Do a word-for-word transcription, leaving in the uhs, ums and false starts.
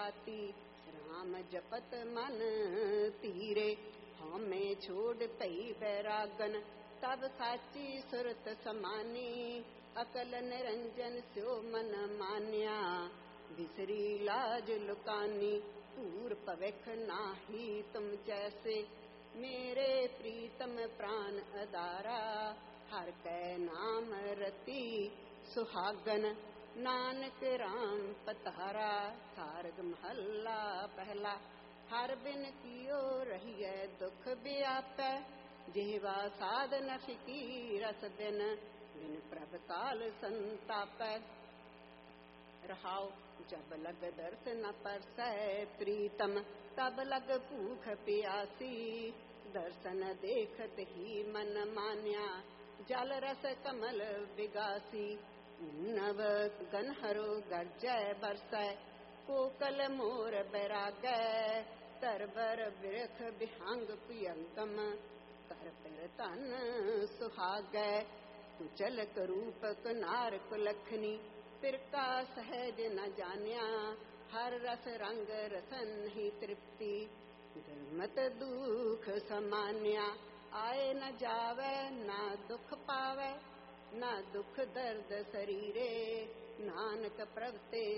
जाति, राम जपत मन तीरे। हमें छोड़ पई बैरागन, तब साची सुरत समानी। अकल निरंजन स्यो मन मान्या, बिसरी लाज लुकानी। पूर पविख नाही तुम जैसे, मेरे प्रीतम प्राण अदारा। हर कै नाम रति सुहागन, नानक राम पतारा। सारग महला पहला, हर बिन कियो रहिए दुख व्यापै। जेवा साधन फिकीरस बिन, बिन प्रभ काल संतापै। रहाओ जब लग दर्श न परसै प्रीतम, तब लग भूख प्यासी। दर्शन देखत ही मन मान्या, जल रस कमल विगासी। नव गन्हरो गरजै बरसै, कोकल मोर बैरागै। तरबर बिरख बिहंग पियंगम, कर पर तन सुहागै। कुचल करूप कुनार कुलखनी, पिरका सहज न जान्या। हर रस रंग रसन ही तृप्ति, दुर्मत दुख समान्या। आए न जावे ना दुख पावे, ना दुख दर्द शरीरे। नानक प्रभ ते